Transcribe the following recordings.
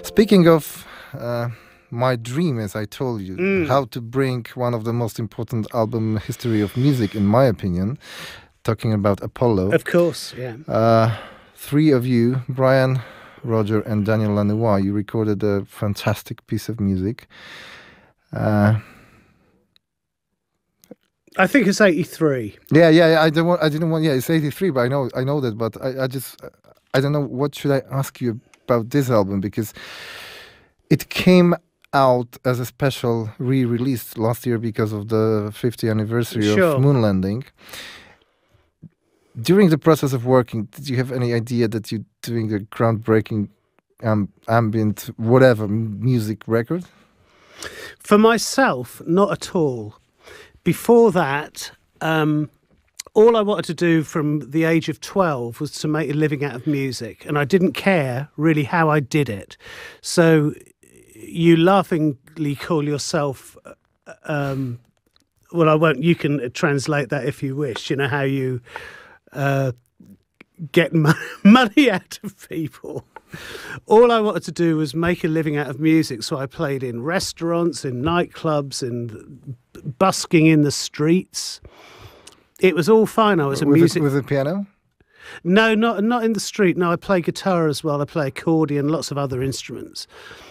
Speaking of my dream, as I told you, how to bring one of the most important album history of music, in my opinion, talking about Apollo. Of course, yeah. Three of you, Brian, Roger, and Daniel Lanois, you recorded a fantastic piece of music. I think it's 83. Yeah. I didn't want. Yeah, it's 83, but I know that. But I don't know what should I ask you about this album, because it came out as a special re-release last year because of the 50th anniversary of Moon Landing. During the process of working, did you have any idea that you're doing a groundbreaking ambient, whatever, music record? For myself, not at all. Before that, all I wanted to do from the age of 12 was to make a living out of music, and I didn't care really how I did it. So you laughingly call yourself, well, I won't, you can translate that if you wish, you know, how you get money out of people. All I wanted to do was make a living out of music, so I played in restaurants, in nightclubs, in busking in the streets. It was all fine. I was a music... With a piano? No, not in the street. No, I play guitar as well. I play accordion, lots of other instruments.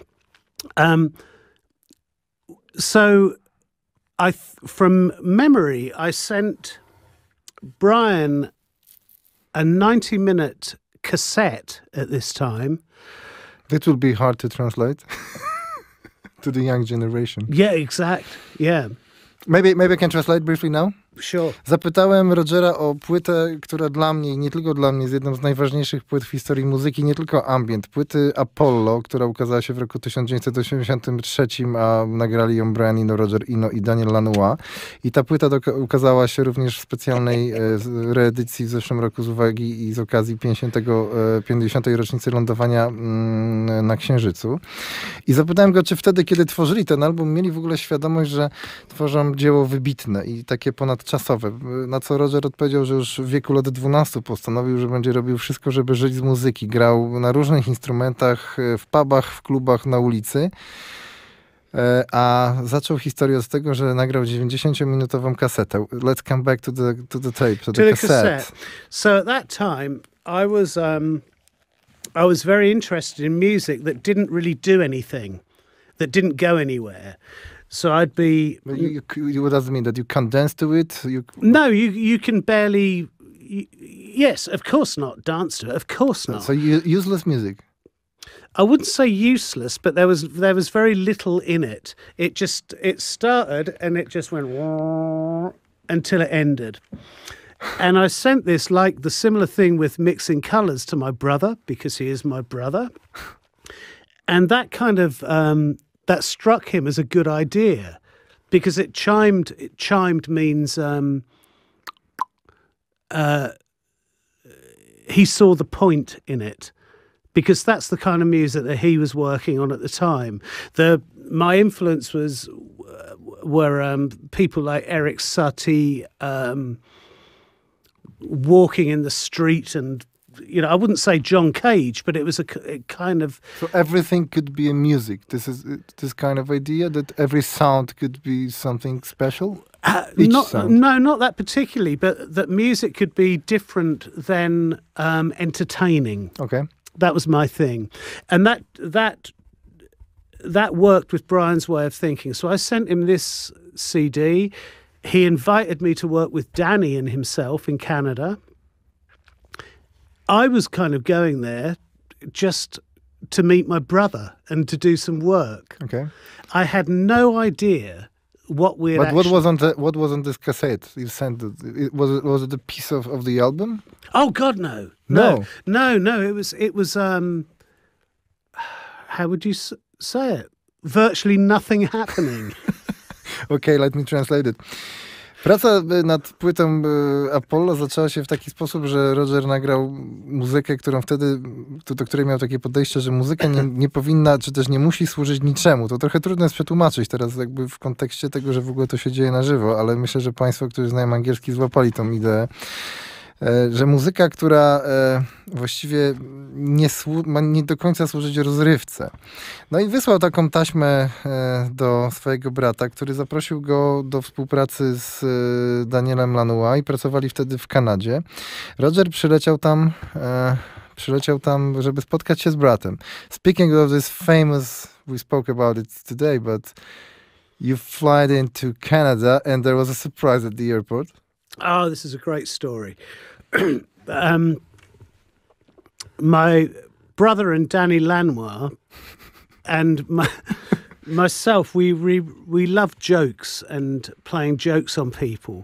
So from memory, I sent Brian a 90-minute cassette at this time. That will be hard to translate to the young generation. Yeah, exact. Yeah. Maybe I can translate briefly now. Sure. Zapytałem Rogera o płytę, która dla mnie, nie tylko dla mnie, jest jedną z najważniejszych płyt w historii muzyki, nie tylko ambient. Płyty Apollo, która ukazała się w roku 1983, a nagrali ją Brian Eno, Roger Eno i Daniel Lanois. I ta płyta ukazała się również w specjalnej reedycji w zeszłym roku z uwagi i z okazji 50. rocznicy lądowania na Księżycu. I zapytałem go, czy wtedy, kiedy tworzyli ten album, mieli w ogóle świadomość, że tworzą dzieło wybitne i takie ponadczasowe. Na co Roger odpowiedział, że już w wieku lat 12 postanowił, że będzie robił wszystko, żeby żyć z muzyki. Grał na różnych instrumentach, w pubach, w klubach, na ulicy. A zaczął historię od tego, że nagrał 90-minutową kasetę. Let's come back to the tape, to the cassette. So at that time, I was very interested in music that didn't really do anything, that didn't go anywhere. So I'd be... What does it mean? That you can't dance to it? No, you can barely... yes, of course not. Dance to it, of course not. So useless music? I wouldn't say useless, but there was very little in it. It started and it just went until it ended. And I sent this, like the similar thing with Mixing Colours, to my brother, because he is my brother. And that kind of... that struck him as a good idea, because it chimed. Chimed means he saw the point in it, because that's the kind of music that he was working on at the time. My influence were people like Eric Satie, walking in the street, and you know, I wouldn't say John Cage, but it was a kind of... So everything could be a music. This is this kind of idea that every sound could be something special? No, not that particularly, but that music could be different than entertaining. Okay. That was my thing. And that worked with Brian's way of thinking. So I sent him this CD. He invited me to work with Danny and himself in Canada. I was kind of going there just to meet my brother and to do some work. Okay. I had no idea what we had. But what was on this cassette you sent? Was it a piece of the album? Oh God, no. No. It was how would you say it? Virtually nothing happening. Okay, let me translate it. Praca nad płytą Apollo zaczęła się w taki sposób, że Roger nagrał muzykę, do której miał takie podejście, że muzyka nie powinna, czy też nie musi służyć niczemu. To trochę trudno jest przetłumaczyć teraz jakby w kontekście tego, że w ogóle to się dzieje na żywo, ale myślę, że państwo, którzy znają angielski, złapali tą ideę. że muzyka, która właściwie ma nie do końca służyć rozrywce. No i wysłał taką taśmę do swojego brata, który zaprosił go do współpracy z Danielem Lanois i pracowali wtedy w Kanadzie. Roger przyleciał tam, żeby spotkać się z bratem. Speaking of this famous, we spoke about it today, but you flied into Canada and there was a surprise at the airport. Oh, this is a great story. My brother and Danny Lanois and myself, we love jokes and playing jokes on people.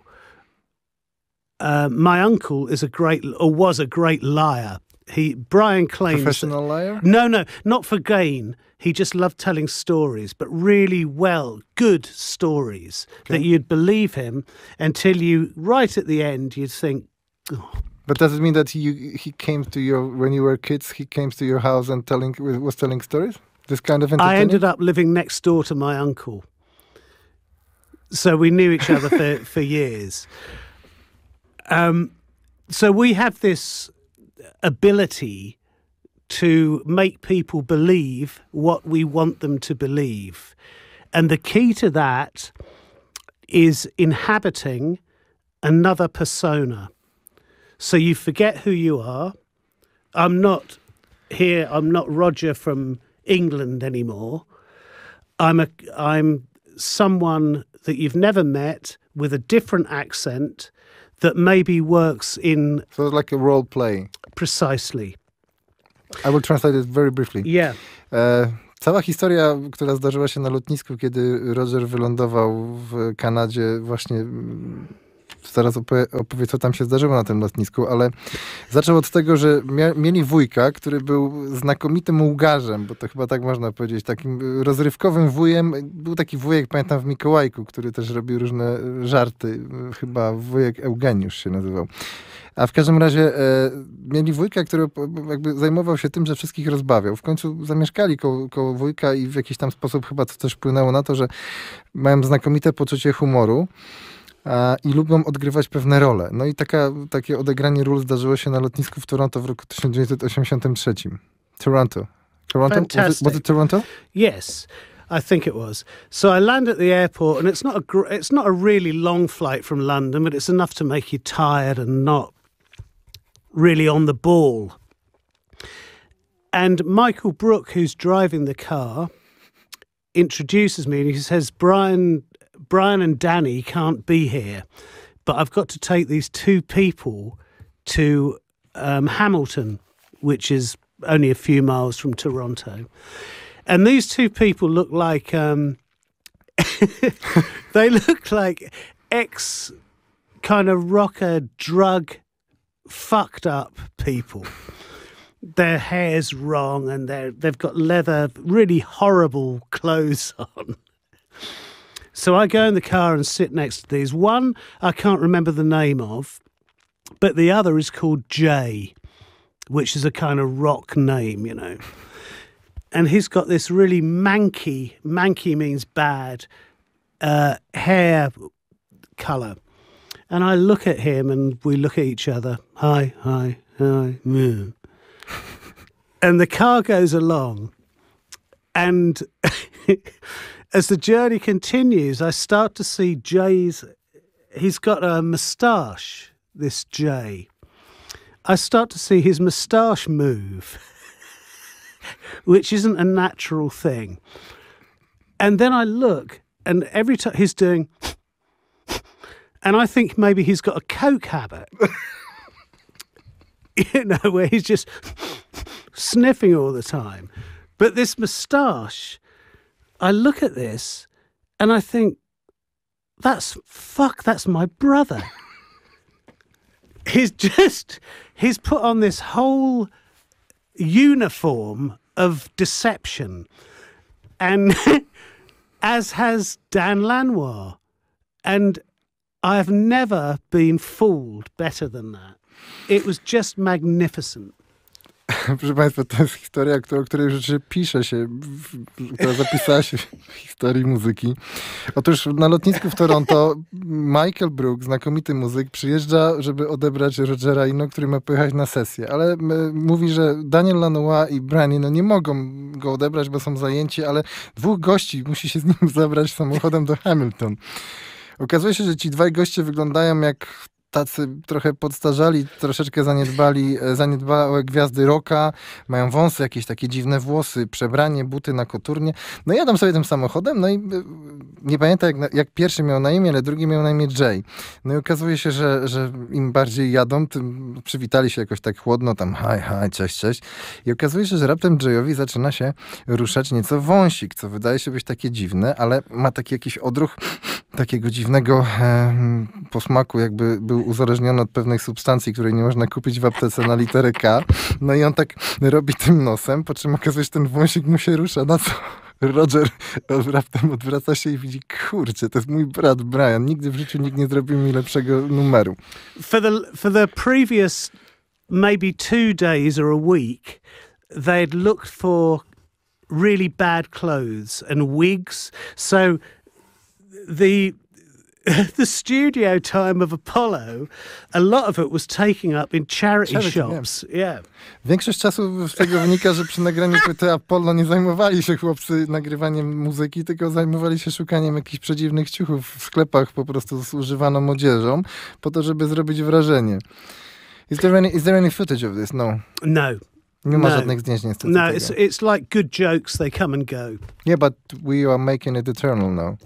My uncle was a great liar. Brian claims... Professional liar? No, not for gain. He just loved telling stories, but really good stories that you'd believe him until right at the end, you'd think, oh. But does it mean that he came to when you were kids, he came to your house and was telling stories? This kind of entertaining? I ended up living next door to my uncle. So we knew each other for years. So we have this ability to make people believe what we want them to believe. And the key to that is inhabiting another persona. So you forget who you are. I'm not Roger from England anymore. I'm someone that you've never met with a different accent that maybe works in... So it's like a role play. Precisely. I will translate it very briefly. Yeah. Cała historia, która zdarzyła się na lotnisku, kiedy Roger wylądował w Kanadzie, właśnie zaraz opowie, co tam się zdarzyło na tym lotnisku, ale zaczął od tego, że mieli wujka, który był znakomitym łgarzem, bo to chyba tak można powiedzieć, takim rozrywkowym wujem. Był taki wujek, pamiętam, w Mikołajku, który też robił różne żarty. Chyba wujek Eugeniusz się nazywał. A w każdym razie mieli wujka, który jakby zajmował się tym, że wszystkich rozbawiał. W końcu zamieszkali koło wujka i w jakiś tam sposób chyba to też wpłynęło na to, że mają znakomite poczucie humoru i lubią odgrywać pewne role. No i takie odegranie ról zdarzyło się na lotnisku w Toronto w roku 1983. Toronto? Fantastic. Was it Toronto? Yes. I think it was. So I land at the airport, and it's not a really long flight from London, but it's enough to make you tired and not really on the ball. And Michael Brook, who's driving the car, introduces me and he says, Brian and Danny can't be here, but I've got to take these two people to Hamilton, which is only a few miles from Toronto. And these two people look like they look like ex kind of rocker drug fucked up people. Their hair's wrong and they've got leather, really horrible clothes on. So I go in the car and sit next to these. One I can't remember the name of, but the other is called Jay, which is a kind of rock name, you know. And he's got this really manky means bad, hair colour. And I look at him and we look at each other. Hi. Yeah. And the car goes along. And as the journey continues, I start to see he's got a moustache, this Jay. I start to see his moustache move, which isn't a natural thing. And then I look, and every time he's doing, and I think maybe he's got a coke habit, you know, where he's just sniffing all the time. But this moustache, I look at this, and I think, that's my brother. He's put on this whole uniform of deception, and as has Dan Lanois, and I've never been fooled better than that. It was just magnificent. Proszę Państwa, to jest historia, o której rzeczy pisze się, która zapisała się w historii muzyki. Otóż na lotnisku w Toronto Michael Brook, znakomity muzyk, przyjeżdża, żeby odebrać Rogera Eno, który ma pojechać na sesję. Ale mówi, że Daniel Lanois i Brian Eno nie mogą go odebrać, bo są zajęci, ale 2 gości musi się z nim zabrać samochodem do Hamilton. Okazuje się, że ci 2 goście wyglądają jak tacy trochę podstarzali, troszeczkę zaniedbałe gwiazdy rocka, mają wąsy, jakieś takie dziwne włosy, przebranie, buty na koturnie. No jadą sobie tym samochodem, no i nie pamiętam jak pierwszy miał na imię, ale drugi miał na imię Jay. No i okazuje się, że im bardziej jadą, tym przywitali się jakoś tak chłodno, tam hi, cześć. I okazuje się, że raptem Jayowi zaczyna się ruszać nieco wąsik, co wydaje się być takie dziwne, ale ma taki jakiś odruch takiego dziwnego posmaku, jakby był uzależniony od pewnej substancji, której nie można kupić w aptece na literę K. No i on tak robi tym nosem, po czym okazuje się, że ten wąsik mu się rusza, na co Roger raptem odwraca się i widzi, kurczę, to jest mój brat Brian. Nigdy w życiu nikt nie zrobił mi lepszego numeru. For the previous maybe 2 days or a week, they'd looked for really bad clothes and wigs. So the studio time of Apollo, a lot of it was taking up in charity shops. Yeah. Większość czasu z tego wynika, że przy nagraniu płyty Apollo nie zajmowali się chłopcy nagrywaniem muzyki, tylko zajmowali się szukaniem jakichś przedziwnych ciuchów w sklepach po prostu z używaną odzieżą, po to, żeby zrobić wrażenie. Is there any footage of this? No. No. Nie ma żadnych zdjęć niestety. No, it's like good jokes, they come and go. Yeah, but we are making it eternal now.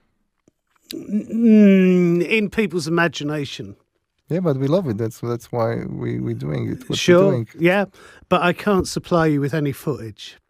In people's imagination. Yeah, but we love it. That's why we're doing it. Sure, yeah, but I can't supply you with any footage.